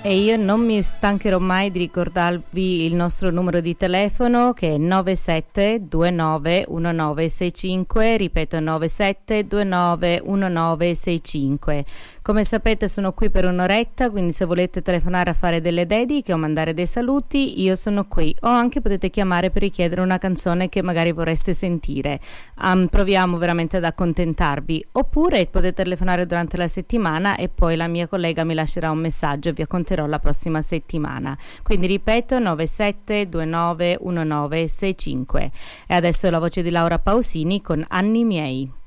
E io non mi stancherò mai di ricordarvi il nostro numero di telefono, che è 97291965, ripeto 97291965. Come sapete sono qui per un'oretta, quindi se volete telefonare a fare delle dediche o mandare dei saluti, io sono qui. O anche potete chiamare per richiedere una canzone che magari vorreste sentire. Proviamo veramente ad accontentarvi. Oppure potete telefonare durante la settimana e poi la mia collega mi lascerà un messaggio e vi acconterò la prossima settimana. Quindi ripeto 97291965. E adesso la voce di Laura Pausini con Anni miei.